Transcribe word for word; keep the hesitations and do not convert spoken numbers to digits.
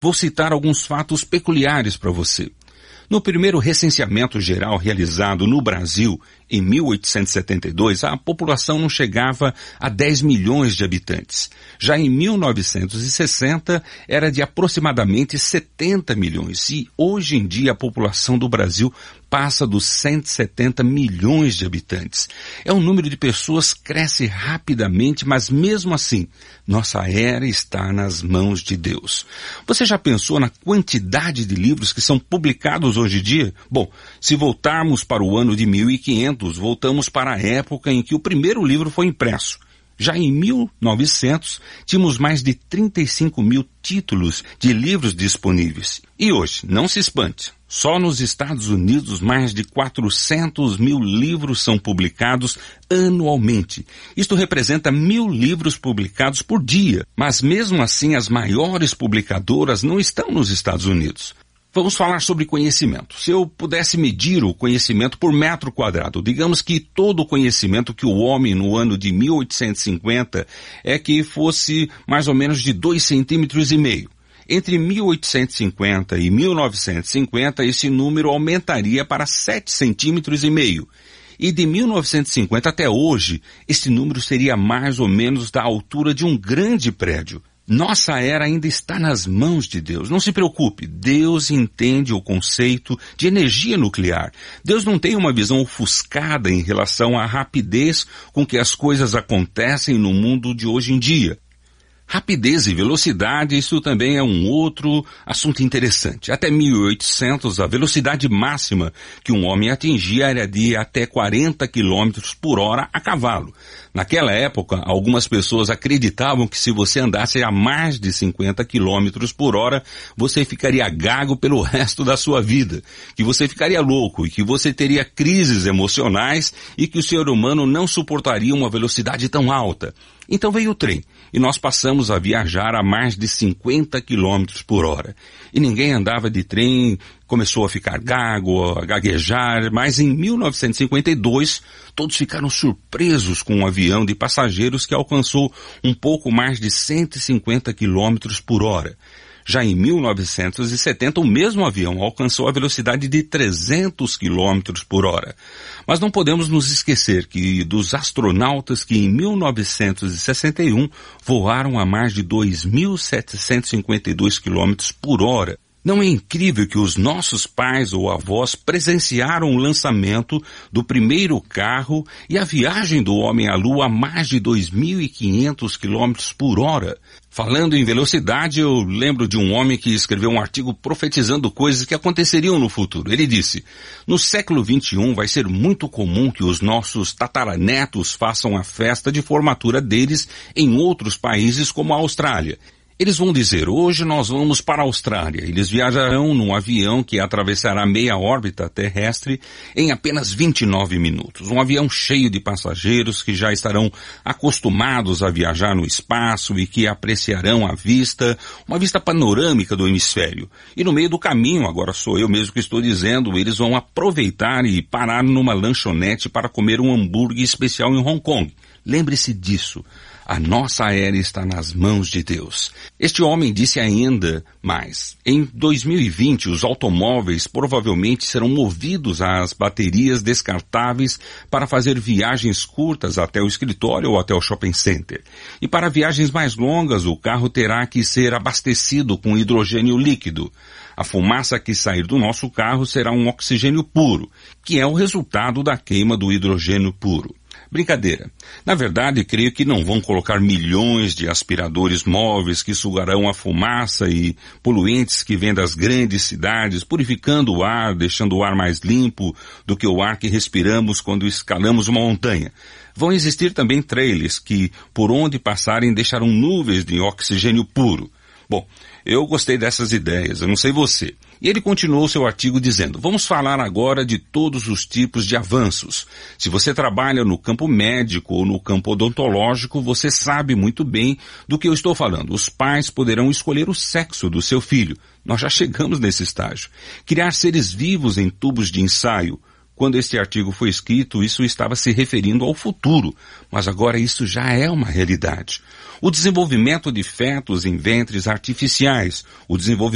vou citar alguns fatos peculiares para você. No primeiro recenseamento geral realizado no Brasil, em mil oitocentos e setenta e dois, a população não chegava a dez milhões de habitantes. Já em mil novecentos e sessenta, era de aproximadamente setenta milhões. E hoje em dia a população do Brasil passa dos cento e setenta milhões de habitantes. É um número de pessoas que cresce rapidamente, mas mesmo assim, nossa era está nas mãos de Deus. Você já pensou na quantidade de livros que são publicados hoje em dia? Bom, se voltarmos para o ano de mil e quinhentos, voltamos para a época em que o primeiro livro foi impresso. Já em mil e novecentos, tínhamos mais de trinta e cinco mil títulos de livros disponíveis. E hoje, não se espante, só nos Estados Unidos mais de quatrocentos mil livros são publicados anualmente. Isto representa mil livros publicados por dia. Mas mesmo assim, as maiores publicadoras não estão nos Estados Unidos. Vamos falar sobre conhecimento. Se eu pudesse medir o conhecimento por metro quadrado, digamos que todo o conhecimento que o homem no ano de mil oitocentos e cinquenta é que fosse mais ou menos de dois centímetros e meio. Entre mil oitocentos e cinquenta e mil novecentos e cinquenta, esse número aumentaria para sete centímetros e meio. E de mil novecentos e cinquenta até hoje, esse número seria mais ou menos da altura de um grande prédio. Nossa era ainda está nas mãos de Deus. Não se preocupe, Deus entende o conceito de energia nuclear. Deus não tem uma visão ofuscada em relação à rapidez com que as coisas acontecem no mundo de hoje em dia. Rapidez e velocidade, isso também é um outro assunto interessante. Até mil e oitocentos, a velocidade máxima que um homem atingia era de até quarenta quilômetros por hora a cavalo. Naquela época, algumas pessoas acreditavam que se você andasse a mais de cinquenta quilômetros por hora, você ficaria gago pelo resto da sua vida, que você ficaria louco e que você teria crises emocionais e que o ser humano não suportaria uma velocidade tão alta. Então veio o trem, e nós passamos a viajar a mais de cinquenta quilômetros por hora. E ninguém andava de trem, começou a ficar gago, a gaguejar, mas em mil novecentos e cinquenta e dois, todos ficaram surpresos com um avião de passageiros que alcançou um pouco mais de cento e cinquenta quilômetros por hora. Já em mil novecentos e setenta, o mesmo avião alcançou a velocidade de trezentos quilômetros por hora. Mas não podemos nos esquecer que dos astronautas que em mil novecentos e sessenta e um voaram a mais de dois mil setecentos e cinquenta e dois quilômetros por hora. Não é incrível que os nossos pais ou avós presenciaram o lançamento do primeiro carro e a viagem do homem à Lua a mais de dois mil e quinhentos quilômetros por hora? Falando em velocidade, eu lembro de um homem que escreveu um artigo profetizando coisas que aconteceriam no futuro. Ele disse, no século vinte e um vai ser muito comum que os nossos tataranetos façam a festa de formatura deles em outros países como a Austrália. Eles vão dizer, hoje nós vamos para a Austrália. Eles viajarão num avião que atravessará meia órbita terrestre em apenas vinte e nove minutos. Um avião cheio de passageiros que já estarão acostumados a viajar no espaço e que apreciarão a vista, uma vista panorâmica do hemisfério. E no meio do caminho, agora sou eu mesmo que estou dizendo, eles vão aproveitar e parar numa lanchonete para comer um hambúrguer especial em Hong Kong. Lembre-se disso. A nossa era está nas mãos de Deus. Este homem disse ainda mais. Em dois mil e vinte, os automóveis provavelmente serão movidos às baterias descartáveis para fazer viagens curtas até o escritório ou até o shopping center. E para viagens mais longas, o carro terá que ser abastecido com hidrogênio líquido. A fumaça que sair do nosso carro será um oxigênio puro, que é o resultado da queima do hidrogênio puro. Brincadeira. Na verdade, creio que não vão colocar milhões de aspiradores móveis que sugarão a fumaça e poluentes que vêm das grandes cidades, purificando o ar, deixando o ar mais limpo do que o ar que respiramos quando escalamos uma montanha. Vão existir também trailers que, por onde passarem, deixarão nuvens de oxigênio puro. Bom, eu gostei dessas ideias, eu não sei você. E ele continuou seu artigo dizendo, vamos falar agora de todos os tipos de avanços. Se você trabalha no campo médico ou no campo odontológico, você sabe muito bem do que eu estou falando. Os pais poderão escolher o sexo do seu filho. Nós já chegamos nesse estágio. Criar seres vivos em tubos de ensaio. Quando este artigo foi escrito, isso estava se referindo ao futuro, mas agora isso já é uma realidade. O desenvolvimento de fetos em ventres artificiais, o desenvolvimento